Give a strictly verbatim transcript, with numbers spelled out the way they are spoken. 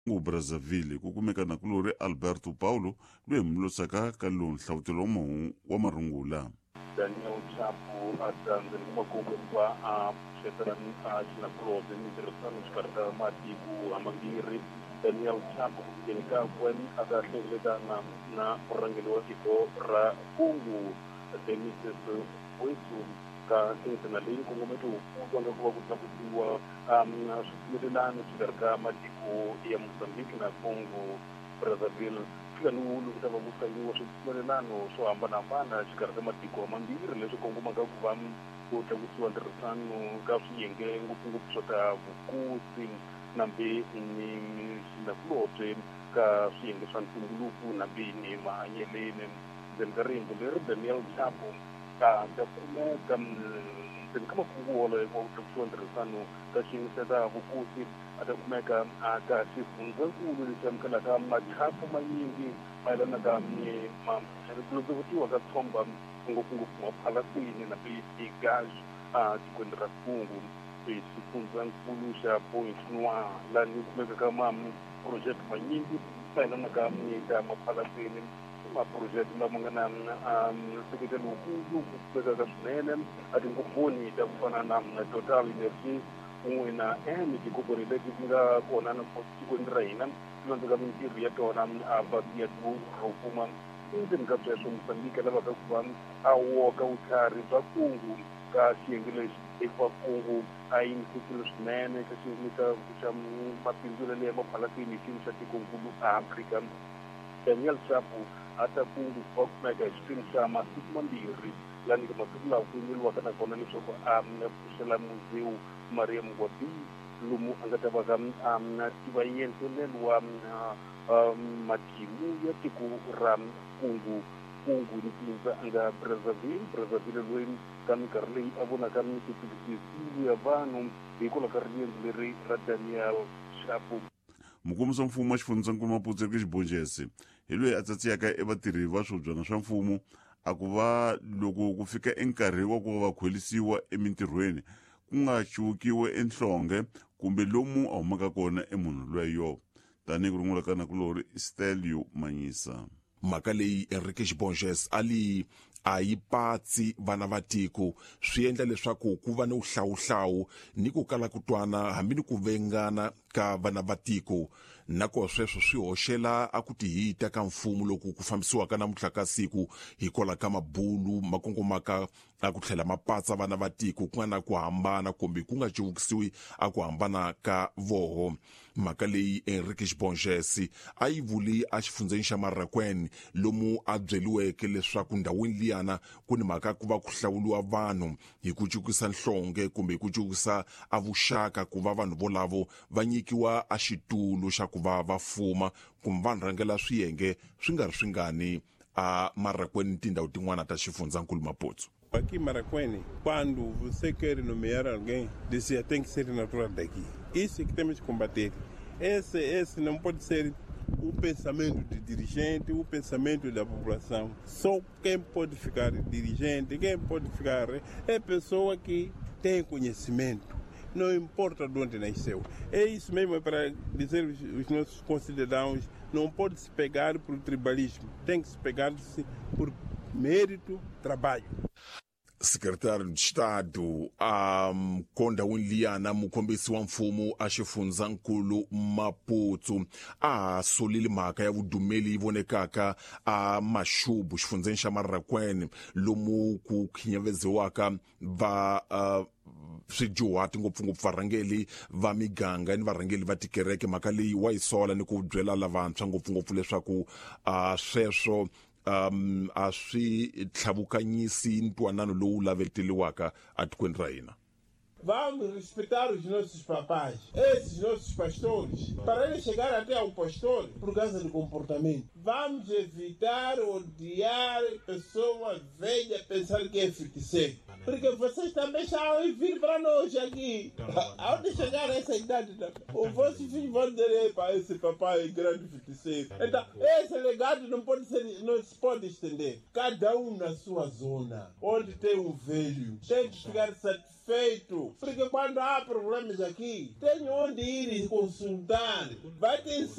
Brazzaville ku kumeka na kulori Alberto Paulo loyi mlosaka ka lo nhlawutelo wa marungula. Daniel Chapo atanzani kumakungu kwa a shetarani a chinakuloze nitirasano chikarta matiku amagiri. Daniel Chapo kujenika kweni akahleleka na na urangeli wa tiko ra kungu Denis Wesu ka internationally kungometu kwanga kuwa kutakuwa um sukumelelano chikarta matiku ya Mozambique na Congo Brazzaville. Nulu kutaka kusainiwa sukumelelano so ambana ambana chikarta matiko amambiri leso Congo makakuva kutakusiwa ndirasano kasiyenge ngupungu sota vukusi nambe ni sinakulote ka siyenge sanfunguluku nambe ni mahanyelene zengarimbo ler Daniel Chapo ka ndakume kam den kama kuwola kwa kutakusiwa ndirasano kasiyenge vukusi atakumeka aka sifunza nkulu lisamkala ka machafu manyingi mayelana ka ni mamkulozovutiwa katsomba ngupungufu wa Palestine na gas chikwendera kungu sifunza nkulu xa point noir lani kumeka ka mam project manyingi mayelana ka ni ka mapalestine ma project lama nga na sekretari wukulu kumeka ka swinene ati nguvoni ta kufana na Total Energy un'we na energy corporation nga kona na tikweni ra hina landzaka mintirho ya tona a basi ya kuma endzeni ka sweswo Mozambique lavaka ku va a woka vutlhari bya kungu ka xiyenge lexi eka kungu a yimisekile swinene ka xiyenge ka xa mabindzu leyi maphalasini hi xiyimo xa tikonkulu Afrika. Daniel Chapo a ta kungu va kumeka hi xipimo xa masiku mambirhi lani ka masiku lawa ku yimeliwaka na kona leswaku a pfuxela muzeu Maria Mngwabi lomu a nga ta va ka tivayenteleliwa matimu ya tiko ra kungu kungu ni tindza a nga Brazzaville Brazzaville loyi ka minkarhi leyi a vonaka mitifilisiwu ya vanhu hikwalaho ka riendzo leri ra Daniel Chapo. Mukombisa mfumo wa xifundzankulu Maputo eka Xibonjesi hi loyi a tsatsiyaka e vatirhi va swobyana swa mfumo a ku va loko ku fika enkarhi wa ku va khwelisiwa emintirhweni ku nga chukiwe enhlonge kumbe lomu a humaka kona emunhu lweyo. Tanihi ku ringula ka na kulori Stelio Manyisa. Mhaka leyi Enrique Xibonjesi ali a yi patsi vana va tiko swi endla leswaku ku va ni uhlawuhlawu ni ku kala ku twana hambi ni ku vengana ka vana va tiko nako sweswo swi hoxela a ku tihita ka mfumo loku ku fambisiwaka namuntlha ka siku hikwalaho ka mabulu makongomaka a ku tlhela mapatsa vana va tiko ku nga na ku hambana kumbe ku nga cuvukisiwi a ku hambana ka voho. Mhaka leyi Enrique Xibonjesi a yi vuli a xifundzeni xa Marakweni lomu a byeliweke leswaku ndhawini liyana ku ni mhaka ku va ku hlawuliwa vanhu hi ku cukisa nhlonge kumbe hi ku cukisa a vuxaka ku va vanhu volavo va nyikiwa a xitulu xa ku va va fuma kumbe va rhangela swiyenge swi nga ri swingani a Marakweni tindhawu tin'wana ta xifundzankulu Maputo. Aqui em Marakweni, quando você quer nomear alguém, dizia tem que ser natural daqui. Isso é que temos que combater. Esse, esse não pode ser o pensamento de dirigente, o pensamento da população. Só quem pode ficar dirigente, quem pode ficar é pessoa que tem conhecimento. Não importa de onde nasceu. É isso mesmo, é para dizer os nossos concidadãos, não pode se pegar por tribalismo, tem que se pegar-se por mérito, trabalho. Secretário de Estado um, kondhawini liyana mukombisi wa mfumo a xifundzankulu Maputo a solile mhaka ya vudumeli yi vonekaka a Maxubu xifundzeni xa Marakweni lomu ku khinyaveziwaka va uh, swidyuhati ngopfungopfu varhangeli va miganga ni varhangeli va tikereke. Mhaka leyi wa yi sola ni ku byela lavantshwa ngopfungopfu leswaku uh, sweswo um a swi tlhavukanyisi ntwanano lowu laveteliwaka a tikweni ra hina. Vamos respeitar os nossos papais, esses nossos pastores, para eles chegar até ao pastor por causa do comportamento. Vamos evitar odiar pessoa velha, pensar que é feiticeiro. porque vocês também já vão vir para nós aqui. Aonde chegar essa idade, os vossos filhos vão dizer para esse papai grande feiticeiro. Então, esse legado não pode ser, não se pode estender. Cada um na sua zona, onde tem um velho, tem que ficar satisfeito. Porque quando há problemas aqui, tem onde ir consultar. Vai ter